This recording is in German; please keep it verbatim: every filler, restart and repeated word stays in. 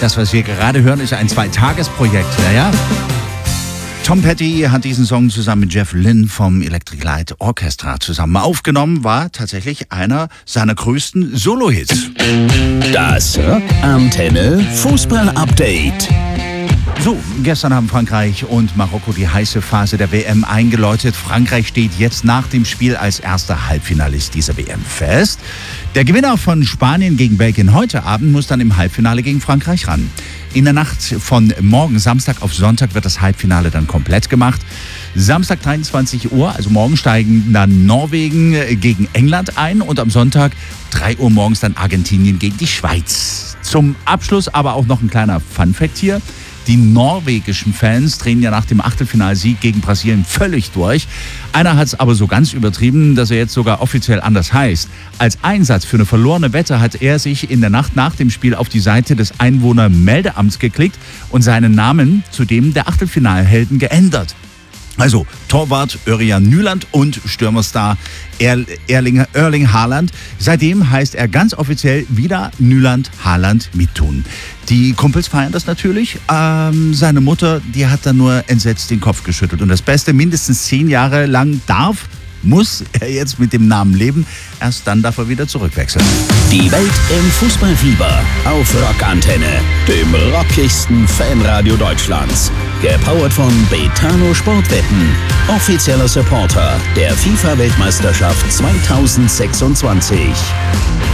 Das, was wir gerade hören, ist ein Zweitagesprojekt. Ja, ja. Tom Petty hat diesen Song zusammen mit Jeff Lynne vom Electric Light Orchestra zusammen aufgenommen, war tatsächlich einer seiner größten Solo-Hits. Das Antenne Fußball-Update. So, gestern haben Frankreich und Marokko die heiße Phase der W M eingeläutet. Frankreich steht jetzt nach dem Spiel als erster Halbfinalist dieser W M fest. Der Gewinner von Spanien gegen Belgien heute Abend muss dann im Halbfinale gegen Frankreich ran. In der Nacht von morgen Samstag auf Sonntag wird das Halbfinale dann komplett gemacht. Samstag dreiundzwanzig Uhr, also morgen, steigen dann Norwegen gegen England ein und am Sonntag drei Uhr morgens dann Argentinien gegen die Schweiz. Zum Abschluss aber auch noch ein kleiner Funfact hier. Die norwegischen Fans drehen ja nach dem Achtelfinalsieg gegen Brasilien völlig durch. Einer hat es aber so ganz übertrieben, dass er jetzt sogar offiziell anders heißt. Als Einsatz für eine verlorene Wette hat er sich in der Nacht nach dem Spiel auf die Seite des Einwohnermeldeamts geklickt und seinen Namen zu dem der Achtelfinalhelden geändert. Also Torwart Örjan Nyland und Stürmerstar Erling, Erling Haaland. Seitdem heißt er ganz offiziell wieder Nyland Haaland Mittun. Die Kumpels feiern das natürlich. Ähm, seine Mutter, die hat dann nur entsetzt den Kopf geschüttelt. Und das Beste, mindestens zehn Jahre lang darf, muss er jetzt mit dem Namen leben. Erst dann darf er wieder zurückwechseln. Die Welt im Fußballfieber auf Rockantenne, dem rockigsten Fanradio Deutschlands. Gepowert von Betano Sportwetten, offizieller Supporter der FIFA-Weltmeisterschaft zweitausendsechsundzwanzig.